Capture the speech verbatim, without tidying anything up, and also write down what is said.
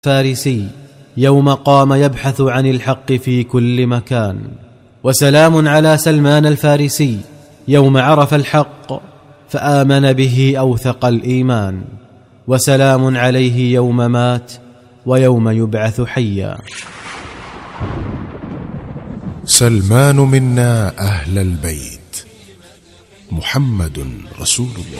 الفارسي يوم قام يبحث عن الحق في كل مكان. وسلام على سلمان الفارسي يوم عرف الحق فآمن به أوثق الإيمان. وسلام عليه يوم مات ويوم يبعث حيا. سلمان منا أهل البيت، محمد رسول الله.